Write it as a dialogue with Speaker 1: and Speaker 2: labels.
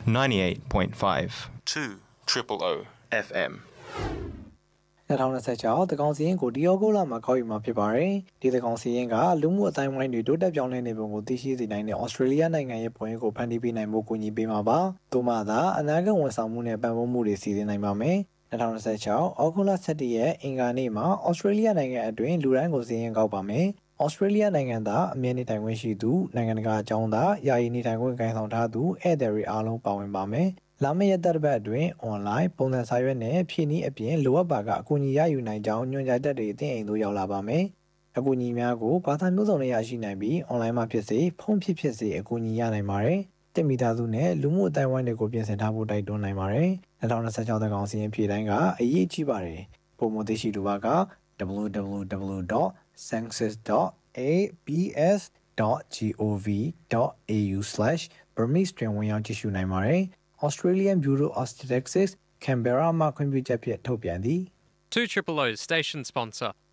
Speaker 1: 98.5 200 FM
Speaker 2: 2026တကောင်စီရင်ကိုဒီယောဂိုလာမှာခေါ်ယူမှာဖြစ်ပါတယ်။ဒီတကောင်စီရင်ကလူမှုအတိုင်းဝိုင်းတွေတိုးတက်ပြောင်းလဲနေပုံကိုသိရှိစေနိုင်တဲ့ဩစတြေးလျနိုင်ငံရဲ့ပုံရိပ်ကိုဖန်တီးပေးနိုင်ဖို့ကူညီပေးမှာပါ။သို့မှသာအနာဂတ်ဝန်ဆောင်မှုနဲ့ပံ့ပိုးမှုတွေစီစဉ်နိုင်ပါမယ်။2026အောက်တိုဘာ17ရက်အင်္ဂါနေ့မှာဩစတြေးလျနိုင်ငံအတွင်းလူတိုင်းကိုစီရင်ကောက်ပါမယ်။ဩစတြေးလျနိုင်ငံသားအမြဲနေထိုင်ခွင့်ရှိသူနိုင်ငံတကာအကြောင်းသားယာယီနေထိုင်ခွင့်ကိုင်ဆောင်ထားသူဧည့်သည်တွေအားလုံးပါဝင်ပါမယ်။လာမယ့်ရက်သတ္တပတ်အတွင်းအွန်လိုင်းပုံစံစာရွက်နဲ့ဖြည့်နည်းအပြင်လိုအပ်ပါကအကူအညီရယူနိုင်ကြောင်းညွှန်ကြားချက်တွေအသင်းအိမ်သို့ရောက်လာပါမယ်။အကူအညီများကိုဘာသာမျိုးစုံနဲ့ရရှိနိုင်ပြီးအွန်လိုင်းမှာဖြစ်စေဖုန်းဖြစ်စေအကူအညီရနိုင်ပါတယ်။တက်မီသားစုနဲ့လူမှုအတိုင်းဝိုင်းတွေကိုပြင်ဆင်ထားဖို့တိုက်တွန်းနိုင်ပါတယ်။2026တကောင်စီရင်ဖြည့်တိုင်းကအရေးကြီးပါတယ်။ပုံမသိရှိသူက www.census.abs.gov.au/Burmese တွင်ဝင်ရောက်ကြည့်ရှုနိုင်ပါတယ်။ Australian Bureau of Statistics Canberra မှခွင့်ပြုချက်ဖြင့်ထုတ်ပြန်သည်
Speaker 3: 200 station sponsor